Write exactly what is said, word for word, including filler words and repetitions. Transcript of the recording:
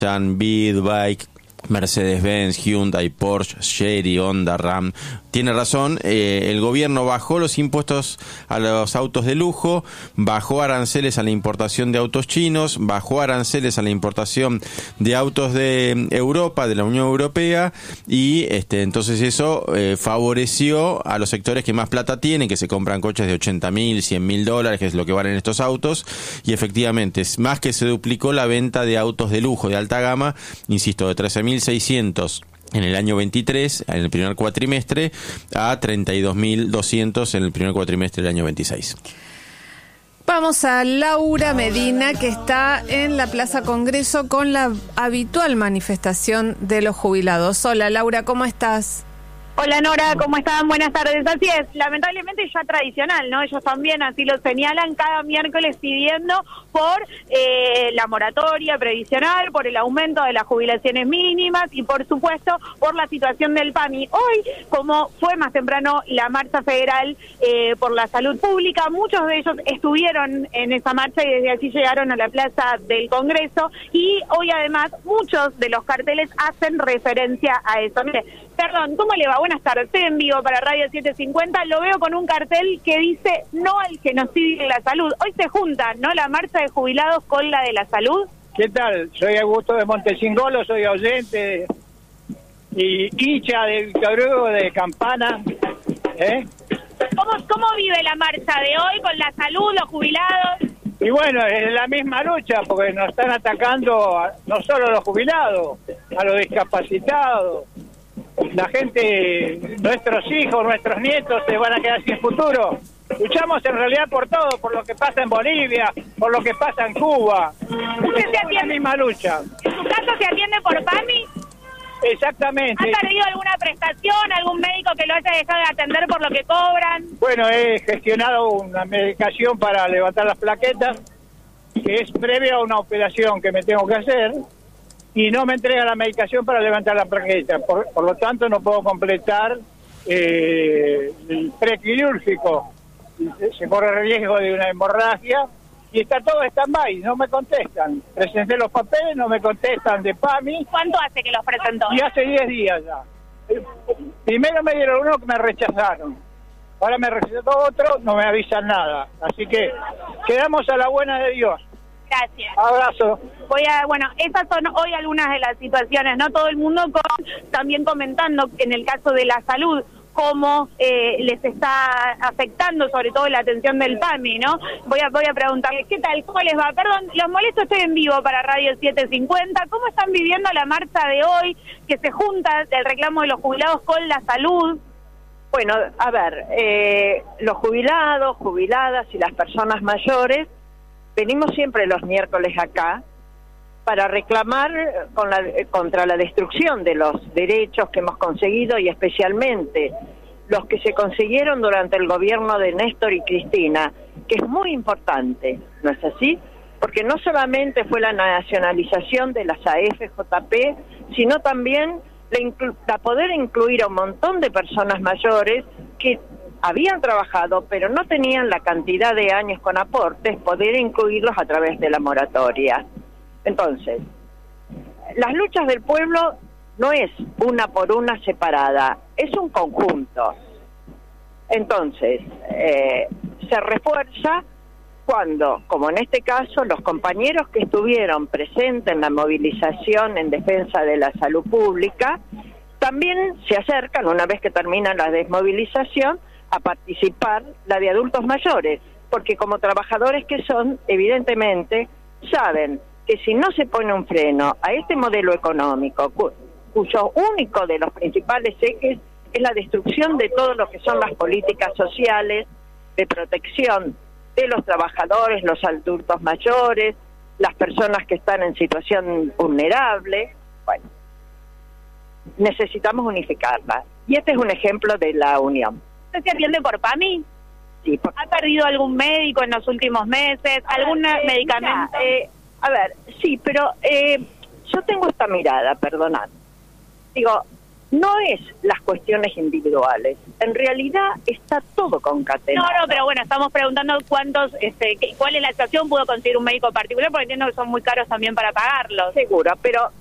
Nissan, Bid, Bike, Mercedes-Benz, Hyundai, Porsche, Chery, Honda, Ram. Tiene razón, eh, el gobierno bajó los impuestos a los autos de lujo, bajó aranceles a la importación de autos chinos, bajó aranceles a la importación de autos de Europa, de la Unión Europea, y este entonces eso eh, favoreció a los sectores que más plata tienen, que se compran coches de ochenta mil, cien mil dólares, que es lo que valen estos autos, y efectivamente, más que se duplicó la venta de autos de lujo, de alta gama, insisto, de trece mil seiscientos en el año veintitrés, en el primer cuatrimestre, a treinta y dos mil doscientos en el primer cuatrimestre del año veintiséis. Vamos a Laura Medina, que está en la Plaza Congreso con la habitual manifestación de los jubilados. Hola Laura, ¿cómo estás? Hola Nora, ¿cómo están? Buenas tardes. Así es, lamentablemente ya tradicional, ¿no? Ellos también así lo señalan cada miércoles pidiendo por eh, la moratoria previsional, por el aumento de las jubilaciones mínimas y por supuesto por la situación del PAMI. Hoy, como fue más temprano la marcha federal eh, por la salud pública, muchos de ellos estuvieron en esa marcha y desde allí llegaron a la Plaza del Congreso, y hoy además muchos de los carteles hacen referencia a eso. Mire, perdón, ¿cómo le va? Buenas tardes, estoy en vivo para Radio setecientos cincuenta, lo veo con un cartel que dice no al genocidio de la salud. Hoy se juntan, ¿no?, la marcha de jubilados con la de la salud. ¿Qué tal? Soy Augusto de Montesingolo, soy oyente y hincha del Cabrugo de Campana. ¿Eh? ¿Cómo, ¿Cómo vive la marcha de hoy con la salud, los jubilados? Y bueno, es la misma lucha, porque nos están atacando a, no solo a los jubilados, a los discapacitados. La gente, nuestros hijos, nuestros nietos se van a quedar sin futuro. Luchamos en realidad por todo, por lo que pasa en Bolivia, por lo que pasa en Cuba. ¿Usted se atiende? Es la misma lucha. ¿En su caso se atiende por PAMI? Exactamente. ¿Ha perdido alguna prestación, algún médico que lo haya dejado de atender por lo que cobran? Bueno, he gestionado una medicación para levantar las plaquetas, que es previa a una operación que me tengo que hacer, y no me entrega la medicación para levantar la plaqueta. Por, por lo tanto, no puedo completar eh, el prequirúrgico. Se corre riesgo de una hemorragia y está todo stand-by, no me contestan. Presenté los papeles, no me contestan de PAMI. ¿Cuánto hace que los presentó? Y hace diez días ya. Primero me dieron uno que me rechazaron. Ahora me recetó otro, no me avisan nada. Así que quedamos a la buena de Dios. Gracias. Abrazo. Voy a, bueno, esas son hoy algunas de las situaciones, ¿no? Todo el mundo con, también comentando en el caso de la salud, cómo eh, les está afectando, sobre todo la atención del PAMI, ¿no? Voy a voy a preguntarles, ¿qué tal? ¿Cómo les va? Perdón, los molesto, estoy en vivo para Radio setecientos cincuenta. ¿Cómo están viviendo la marcha de hoy, que se junta el reclamo de los jubilados con la salud? Bueno, a ver, eh, los jubilados, jubiladas y las personas mayores venimos siempre los miércoles acá para reclamar con la, contra la destrucción de los derechos que hemos conseguido, y especialmente los que se consiguieron durante el gobierno de Néstor y Cristina, que es muy importante, ¿no es así? Porque no solamente fue la nacionalización de las A F J P, sino también la, inclu- la poder incluir a un montón de personas mayores que habían trabajado, pero no tenían la cantidad de años con aportes, poder incluirlos a través de la moratoria. Entonces, las luchas del pueblo no es una por una separada, es un conjunto. Entonces, eh, se refuerza cuando, como en este caso, los compañeros que estuvieron presentes en la movilización en defensa de la salud pública, también se acercan, una vez que termina la desmovilización, a participar la de adultos mayores, porque como trabajadores que son, evidentemente, saben que si no se pone un freno a este modelo económico, cu- cuyo único de los principales ejes es la destrucción de todo lo que son las políticas sociales, de protección de los trabajadores, los adultos mayores, las personas que están en situación vulnerable, bueno, necesitamos unificarlas. Y este es un ejemplo de la unión. ¿Usted se atiende por PAMI? Sí, por... ¿Ha perdido algún médico en los últimos meses? ¿Algún eh, medicamento? Mira, eh, a ver, sí, pero eh, yo tengo esta mirada, perdonad. Digo, no es las cuestiones individuales. En realidad está todo concatenado. No, no, pero bueno, estamos preguntando cuántos, este, qué- cuál es la situación, pudo conseguir un médico particular, porque entiendo que son muy caros también para pagarlos. Seguro, pero